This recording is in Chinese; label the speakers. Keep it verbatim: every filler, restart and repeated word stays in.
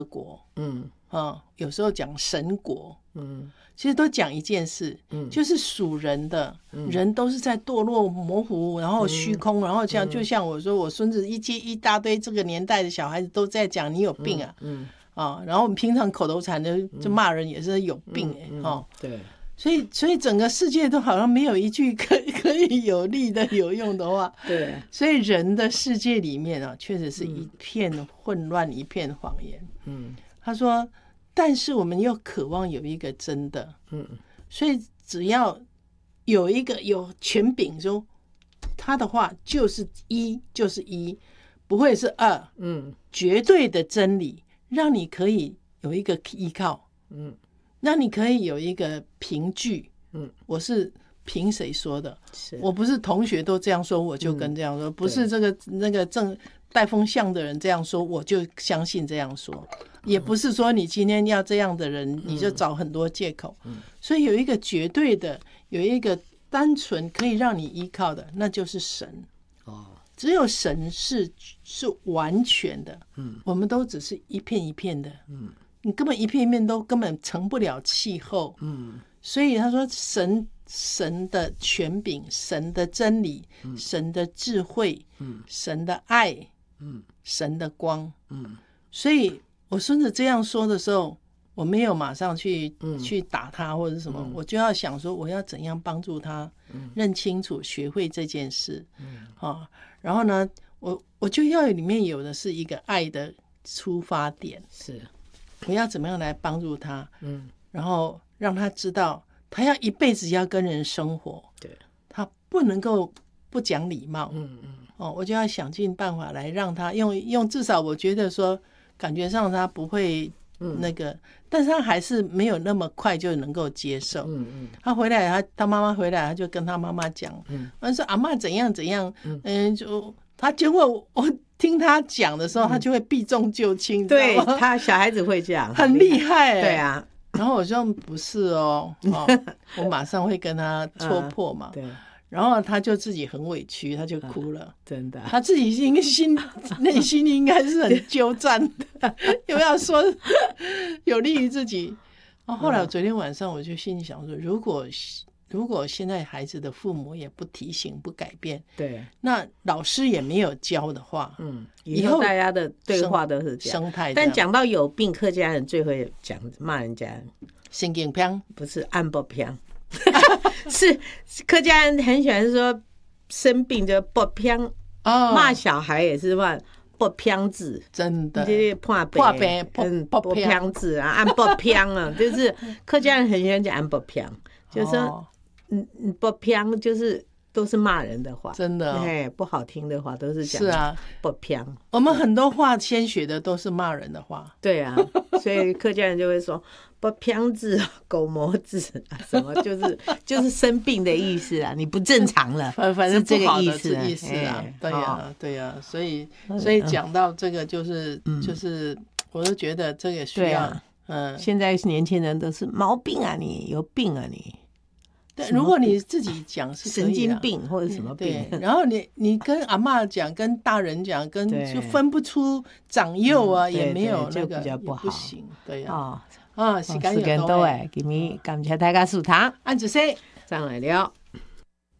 Speaker 1: 国，
Speaker 2: 嗯
Speaker 1: 嗯，有时候讲神国，
Speaker 2: 嗯
Speaker 1: 其实都讲一件事，
Speaker 2: 嗯
Speaker 1: 就是属人的、
Speaker 2: 嗯
Speaker 1: 人都是在堕落模糊，然后虚空，然后像、
Speaker 2: 嗯
Speaker 1: 就像我说，我孙子一接一大堆这个年代的小孩子都在讲你有病啊，
Speaker 2: 嗯
Speaker 1: 啊，然后我们平常口头禅的就骂人也是有病哎、
Speaker 2: 嗯
Speaker 1: 哦，
Speaker 2: 对，
Speaker 1: 所以所以整个世界都好像没有一句可可以有力的有用的话，
Speaker 2: 对，
Speaker 1: 所以人的世界里面啊，确实是一片混乱，一片谎言。
Speaker 2: 嗯
Speaker 1: 他说，但是我们又渴望有一个真的，
Speaker 2: 嗯
Speaker 1: 所以只要有一个有权柄说他的话就是一就是一，不会是二，
Speaker 2: 嗯
Speaker 1: 绝对的真理，让你可以有一个依靠，
Speaker 2: 嗯
Speaker 1: 让你可以有一个凭据。
Speaker 2: 嗯，
Speaker 1: 我是凭谁说的？
Speaker 2: 是，
Speaker 1: 我不是同学都这样说，我就跟这样说，不是这个那个正带风向的人这样说，我就相信这样说，也不是说你今天要这样的人，你就找很多借口。所以有一个绝对的，有一个单纯可以让你依靠的，那就是神。
Speaker 2: 哦，
Speaker 1: 只有神是是完全的，
Speaker 2: 嗯，
Speaker 1: 我们都只是一片一片的，
Speaker 2: 嗯，
Speaker 1: 你根本一片一片都根本成不了气候，
Speaker 2: 嗯
Speaker 1: 所以他说神神的权柄、神的真理、
Speaker 2: 嗯
Speaker 1: 神的智慧、
Speaker 2: 嗯
Speaker 1: 神的爱、
Speaker 2: 嗯
Speaker 1: 神的光。
Speaker 2: 嗯
Speaker 1: 所以我孙子这样说的时候，我没有马上去、
Speaker 2: 嗯
Speaker 1: 去打他或者什么，
Speaker 2: 嗯
Speaker 1: 我就要想说我要怎样帮助他认清楚、学会这件事。
Speaker 2: 嗯
Speaker 1: 啊，然后呢，我我就要里面有的是一个爱的出发点，
Speaker 2: 是，
Speaker 1: 我要怎么样来帮助他，
Speaker 2: 嗯
Speaker 1: 然后让他知道他要一辈子要跟人生活，
Speaker 2: 对，
Speaker 1: 他不能够不讲礼貌。
Speaker 2: 嗯嗯
Speaker 1: 哦，我就要想尽办法来让他用用，至少我觉得说感觉上他不会那个，但是他还是没有那么快就能够接受。
Speaker 2: 嗯嗯
Speaker 1: 他回来，他他妈妈回来，他就跟他妈妈讲，
Speaker 2: 嗯
Speaker 1: 他说阿嬷怎样怎样，嗯，就他结果我我听他讲的时候，他就会避重就轻，
Speaker 2: 对
Speaker 1: 你知道吗
Speaker 2: 他小孩子会这样，
Speaker 1: 很厉害、欸，
Speaker 2: 对啊，
Speaker 1: 然后我说不是哦，哦我马上会跟他戳破嘛。
Speaker 2: 对，
Speaker 1: 然后他就自己很委屈，他就哭了。
Speaker 2: 真的，
Speaker 1: 他自己应该心内心应该是很纠战的，有没有说有利于自己？然后后来我昨天晚上我就心里想说，如果如果现在孩子的父母也不提醒、不改变，
Speaker 2: 对，
Speaker 1: 那老师也没有教的话，
Speaker 2: 嗯，以后大家的对话都是这样。
Speaker 1: 生态这样。
Speaker 2: 但讲到有病，客家人最会讲骂人家，
Speaker 1: 神经病
Speaker 2: 不是按不平，是客家人很喜欢说生病就不平，
Speaker 1: 哦，
Speaker 2: 骂小孩也是骂不平字，
Speaker 1: 真的，
Speaker 2: 就是破病
Speaker 1: 破病不
Speaker 2: 嗯
Speaker 1: 不
Speaker 2: 不平字啊，按不平啊，就是客家人很喜欢讲按不平，就是说
Speaker 1: 哦
Speaker 2: 嗯嗯不平就是都是骂人的话，
Speaker 1: 真的哦
Speaker 2: 哎，不好听的话都是讲
Speaker 1: 是啊，
Speaker 2: 不平。
Speaker 1: 我们很多话先学的都是骂人的话，
Speaker 2: 对啊，所以客家人就会说不平字、狗毛字啊，什么就是就是生病的意思啊，你不正常了，
Speaker 1: 反反正
Speaker 2: 是这
Speaker 1: 不好的
Speaker 2: 个意思啊
Speaker 1: 意思啊
Speaker 2: 哎，
Speaker 1: 对呀、
Speaker 2: 好
Speaker 1: 对呀、所以所以讲到这个就是、
Speaker 2: 嗯
Speaker 1: 就是，我都觉得这个需要，
Speaker 2: 对啊
Speaker 1: 嗯，
Speaker 2: 现在年轻人都是毛病啊你，有病啊你，
Speaker 1: 对，
Speaker 2: 什么
Speaker 1: 如果你自己讲是可以啊
Speaker 2: 神经病或者什么病
Speaker 1: 对，，然后你你跟阿嬷讲，跟大人讲，跟
Speaker 2: 对
Speaker 1: 就分不出长幼啊，
Speaker 2: 嗯对
Speaker 1: 也没有
Speaker 2: 对就
Speaker 1: 那个也
Speaker 2: 比较不好
Speaker 1: 行，对呀、
Speaker 2: 哦，
Speaker 1: 啊，时间
Speaker 2: 时间
Speaker 1: 又到诶，
Speaker 2: 到诶，今日感谢大家收听，
Speaker 1: 按子说。
Speaker 2: 上来了。